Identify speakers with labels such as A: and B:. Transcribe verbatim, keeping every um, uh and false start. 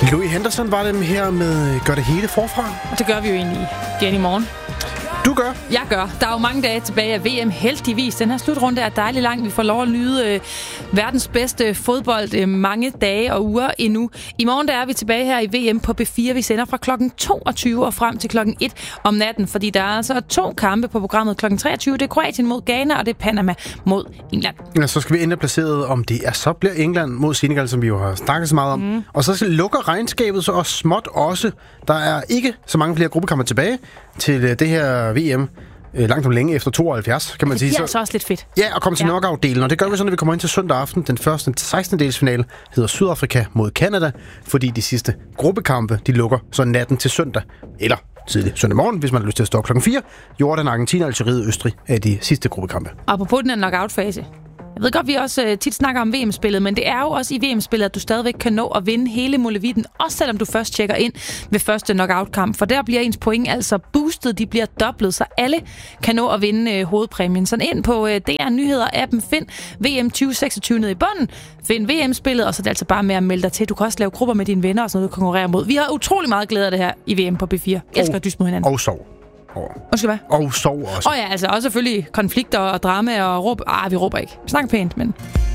A: Louis Henderson var dem her med Gør det hele forfra.
B: Og det gør vi jo egentlig igen i morgen.
A: Du gør?
B: Jeg gør. Der er jo mange dage tilbage af V M, heldigvis. Den her slutrunde er dejlig lang. Vi får lov at nyde øh, verdens bedste fodbold øh, mange dage og uger endnu. I morgen der er vi tilbage her i V M på B fire. Vi sender fra klokken toogtyve og frem til klokken et om natten, fordi der er altså to kampe på programmet. klokken treogtyve, det er Kroatien mod Ghana, og det er Panama mod England.
A: Ja, så skal vi endelig placeret, om det er så bliver England mod Senegal, som vi jo har snakket så meget om. Mm. Og så lukker regnskabet så også småt også. Der er ikke så mange flere gruppekampe tilbage til det her V M. Langt om længe efter tooghalvfjerds, kan man
B: det
A: sige.
B: Det er altså også lidt fedt.
A: Ja, og komme til ja. knockout-delen. Og det gør vi sådan, at vi kommer ind til søndag aften. Den første sekstende-delsfinale hedder Sydafrika mod Canada, fordi de sidste gruppekampe, de lukker så natten til søndag. Eller tidlig søndag morgen, hvis man har lyst til at stå klokken fire. Jordan, Argentina, Algeriet, Østrig er de sidste gruppekampe.
B: Apropos den her knockout-fase. Jeg ved godt, vi også uh, tit snakker om V M-spillet, men det er jo også i V M-spillet, at du stadigvæk kan nå at vinde hele molevitten, også selvom du først tjekker ind ved første knockout-kamp, for der bliver ens point altså boostet, de bliver dobblet, så alle kan nå at vinde uh, hovedpræmien. Så ind på uh, D R Nyheder-appen, find V M tyve seksogtyve nede i bunden, find V M-spillet, og så er det altså bare med at melde dig til. Du kan også lave grupper med dine venner og sådan noget, du konkurrerer mod. Vi har utrolig meget glæde af det her i V M på B fire. Jeg elsker at dyste mod hinanden.
A: Og sov.
B: Undskyld, hvad?
A: Og sov også.
B: Åh oh ja, altså også selvfølgelig konflikter og drama og råb. Ah, vi råber ikke. Vi snakker pænt, men...